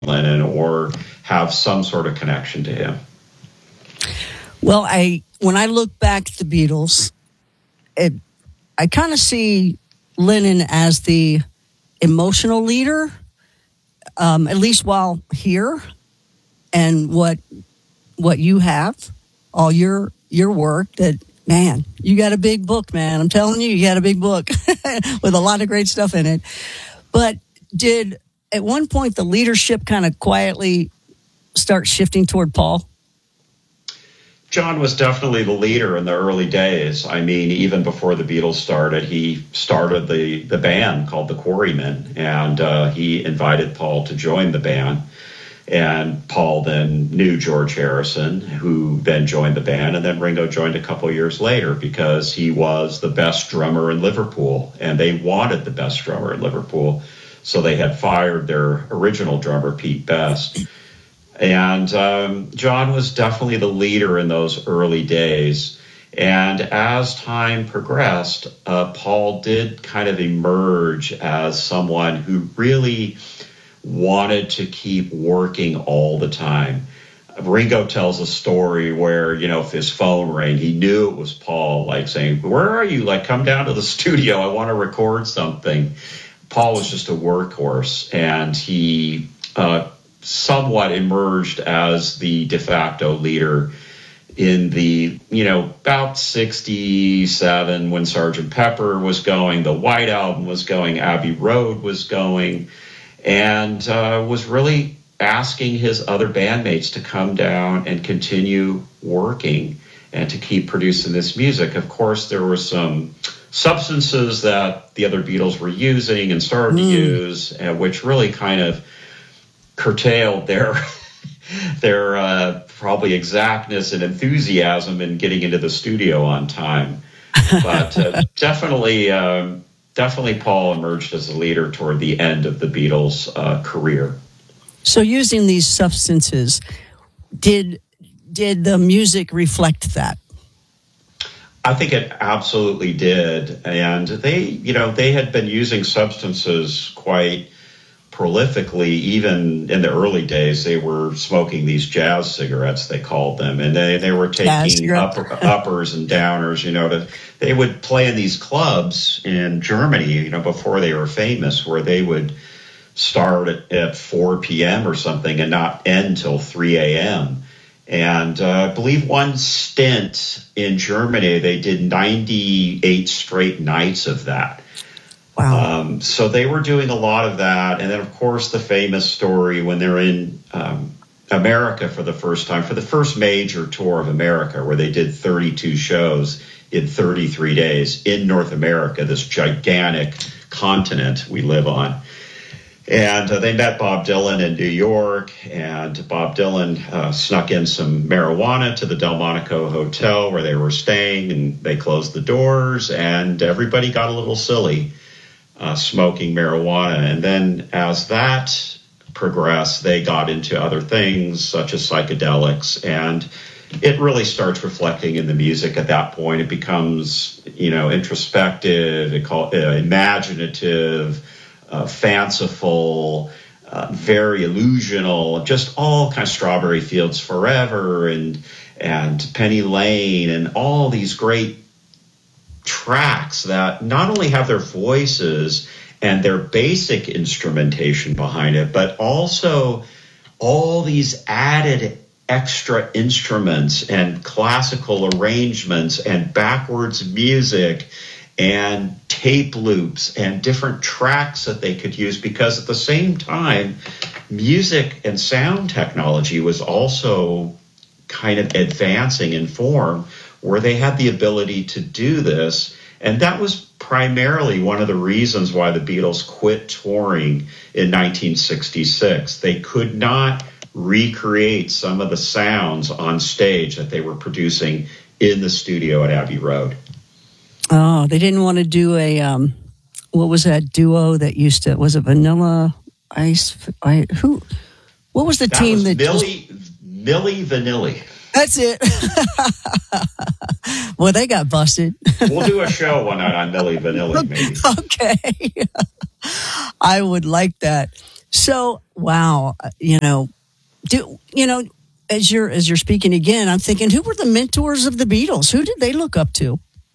Lennon or have some sort of connection to him. Well, when I look back at the Beatles, I kind of see Lennon as the emotional leader, at least while here, and what you have, all your work. That, man, you got a big book, man. I'm telling you, you got a big book with a lot of great stuff in it. But did at one point the leadership kind of quietly start shifting toward Paul? John was definitely the leader in the early days. I mean, even before the Beatles started, he started the band called the Quarrymen, and he invited Paul to join the band. And Paul then knew George Harrison, who then joined the band, and then Ringo joined a couple years later because he was the best drummer in Liverpool, and they wanted the best drummer in Liverpool. So they had fired their original drummer, Pete Best. And John was definitely the leader in those early days. And as time progressed, Paul did kind of emerge as someone who really wanted to keep working all the time. Ringo tells a story where, if his phone rang, he knew it was Paul, like saying, "Where are you? Like, come down to the studio. I want to record something." Paul was just a workhorse, and he somewhat emerged as the de facto leader in the, about 67 when Sgt. Pepper was going, the White Album was going, Abbey Road was going, and was really asking his other bandmates to come down and continue working and to keep producing this music. Of course, there were some substances that the other Beatles were using and started to use, which really kind of curtailed their probably exactness and enthusiasm in getting into the studio on time. But definitely Paul emerged as a leader toward the end of the Beatles' career. So using these substances, did the music reflect that? I think it absolutely did. And they had been using substances quite prolifically. Even in the early days, they were smoking these jazz cigarettes, they called them, and they were taking uppers and downers. They would play in these clubs in Germany, before they were famous, where they would start at 4 p.m. or something and not end till 3 a.m. And I believe one stint in Germany, they did 98 straight nights of that. Wow. So they were doing a lot of that. And then, of course, the famous story when they're in America for the first time, for the first major tour of America, where they did 32 shows in 33 days in North America, this gigantic continent we live on. And they met Bob Dylan in New York, and Bob Dylan snuck in some marijuana to the Delmonico Hotel where they were staying, and they closed the doors, and everybody got a little silly smoking marijuana. And then as that progressed, they got into other things such as psychedelics, and it really starts reflecting in the music at that point. It becomes, introspective, imaginative, fanciful, very illusional, just all kind of Strawberry Fields Forever and Penny Lane and all these great tracks that not only have their voices and their basic instrumentation behind it, but also all these added extra instruments and classical arrangements and backwards music and tape loops and different tracks that they could use, because at the same time, music and sound technology was also kind of advancing in form where they had the ability to do this. And that was primarily one of the reasons why the Beatles quit touring in 1966. They could not recreate some of the sounds on stage that they were producing in the studio at Abbey Road. Oh, they didn't want to do a, what was that duo that used to, was it Vanilla Ice? What was the team that... Milli Vanilli. That's it. Well, they got busted. We'll do a show one night on Milli Vanilli, maybe. Okay. I would like that. So, wow, as you're speaking again, I'm thinking, who were the mentors of the Beatles? Who did they look up to?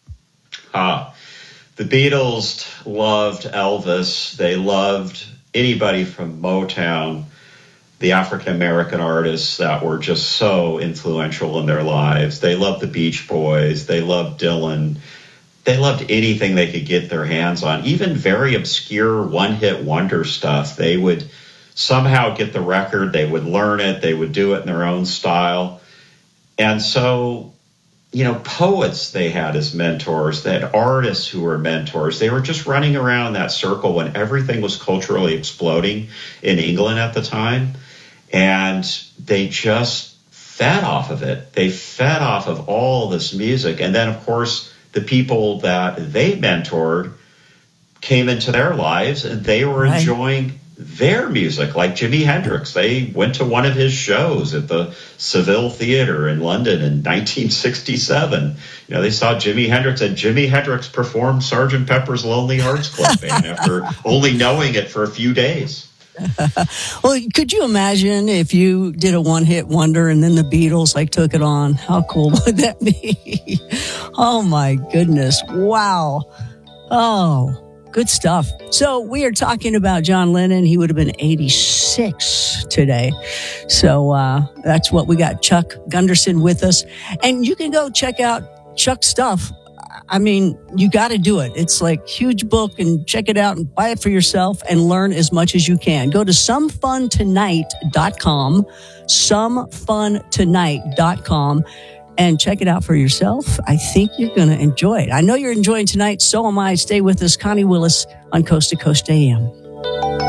The Beatles loved Elvis. They loved anybody from Motown, the African American artists that were just so influential in their lives. They loved the Beach Boys. They loved Dylan. They loved anything they could get their hands on, even very obscure one-hit wonder stuff. They would somehow get the record. They would learn it. They would do it in their own style. And so, poets they had as mentors, they had artists who were mentors. They were just running around that circle when everything was culturally exploding in England at the time. And they just fed off of it. They fed off of all this music. And then, of course, the people that they mentored came into their lives and they were enjoying their music, like Jimi Hendrix. They went to one of his shows at the Seville Theatre in London in 1967. They saw Jimi Hendrix, and Jimi Hendrix performed Sgt. Pepper's Lonely Hearts Club Band after only knowing it for a few days. Well, could you imagine if you did a one-hit wonder and then the Beatles took it on? How cool would that be? Oh my goodness. Wow. Oh, good stuff. So we are talking about John Lennon. He would have been 86 today. So that's what we got. Chuck Gunderson with us. And you can go check out Chuck's stuff. I mean, you got to do it. It's huge book, and check it out and buy it for yourself and learn as much as you can. Go to somefuntonight.com, somefuntonight.com, and check it out for yourself. I think you're going to enjoy it. I know you're enjoying tonight. So am I. Stay with us. Connie Willis on Coast to Coast AM.